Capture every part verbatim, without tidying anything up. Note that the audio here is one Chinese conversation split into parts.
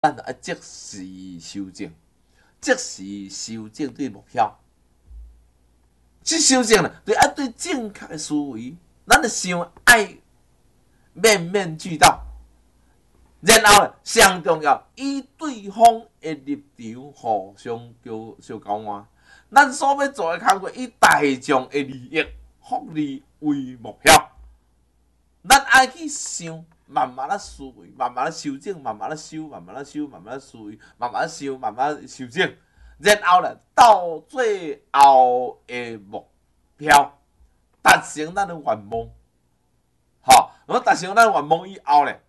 咱就要即时修正，即时修正对目标。即修正了，对啊，对正确的思维，咱就想爱面面俱到。然后呢，上重要，以对方的立场互相交相交换。咱所要做的工作，以大众的利益、福利为目标。咱爱去想，慢慢啊思维，慢慢啊修正，慢慢啊修，慢慢啊修，慢慢啊思维，慢慢啊修，慢慢啊修正。然后呢，到最后的目标，达成咱的愿望。好，我达成咱愿望以后咧，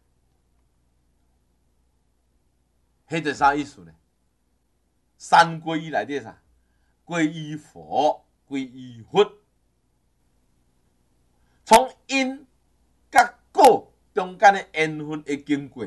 迄就啥意思呢？三皈依内底啥？皈依佛，皈依佛，从因甲果中间的缘分会经过，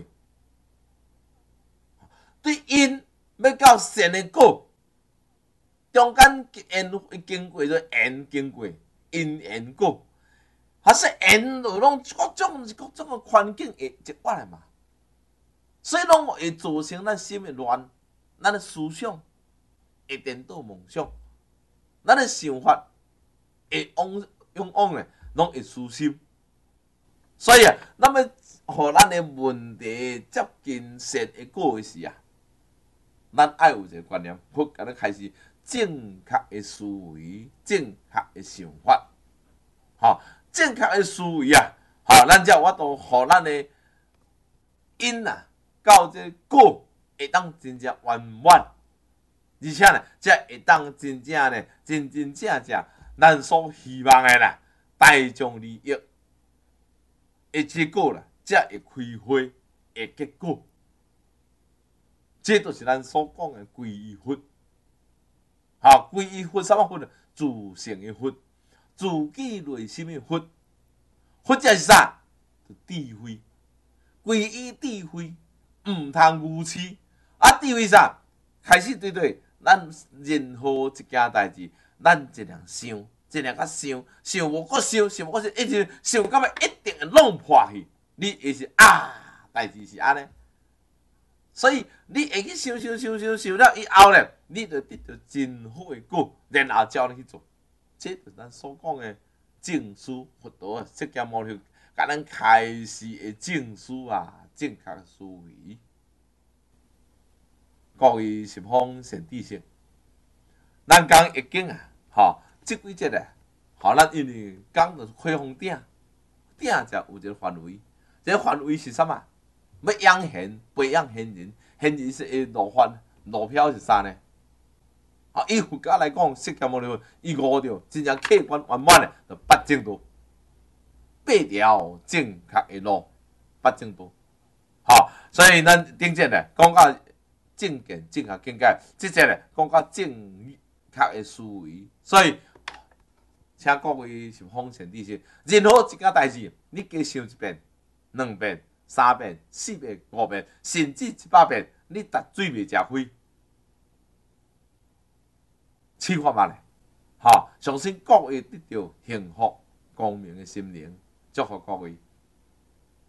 对因要到善的果，中间缘会经过做缘经过因缘果，还是缘就拢各种各种的环境会一挖来嘛，所以拢会造成咱心的乱，咱的思想会颠倒梦想，咱的想法会往往往咧，拢会私心。所以啊，咱要互咱的问题接近善的果的时啊，咱爱有一个观念，佛甲咱开始正确的思维，正确的想法，吼，正确的思维啊，吼，咱才有法度互咱的因啊，到这果会当真正圆满，而且呢，才会当真正呢，真真正正咱所希望的啦，大众利益的结果啦，才会开花的结果。这就是咱所讲的皈依佛。好，皈依佛什么佛呢？自性的佛，自己内心的佛。佛才是啥？智慧。皈依智慧，唔通无痴。啊，智慧啥？开始对对，咱任何一件代志，咱一定想，一定甲想，想无搁想，想无搁想，一直想到尾一定会弄破去。你会是啊，代志是安尼。所以你会去想想想想想了以后咧，你就得到真好的果，然后照你去做。这就是咱所讲的正思佛陀啊，释迦牟尼甲咱开示的正思啊，正确的思维。各位十方善知识，咱讲易经啊，吼，即几节啊，吼，咱因为讲就是开封顶，顶才有一个范围，这个范围是啥嘛？要养贤，培养贤人，贤人是会落凡，落飘是啥呢？啊，以佛家来讲，释迦牟尼佛伊悟着真正客观圆满的，就八正道，八条正确的路，八正道。好，所以咱顶节咧讲到正见、正确境界，即节咧讲到正确的思维。所以，请各位是方善知识，任何一件代志，你加想一遍、两遍。三遍、四遍、五遍，甚至一百遍，你逐水袂食亏，试看觅咧，吼！相信各位得到幸福光明的心灵，祝福各位。